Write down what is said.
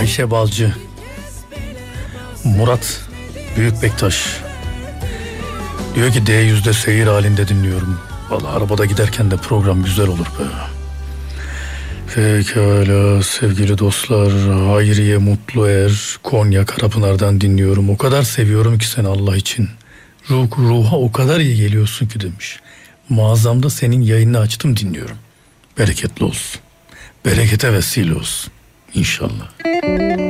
Ayşe Balcı, Murat Büyükbektaş diyor ki D100'de seyir halinde dinliyorum. Vallahi arabada giderken de program güzel olur be. Pekala sevgili dostlar, Hayriye Mutluer, Konya Karapınar'dan dinliyorum. O kadar seviyorum ki seni Allah için. Ruha o kadar iyi geliyorsun ki demiş. Mağazamda senin yayını açtım, dinliyorum. Bereketli olsun. Berekete vesile olsun. İnşallah.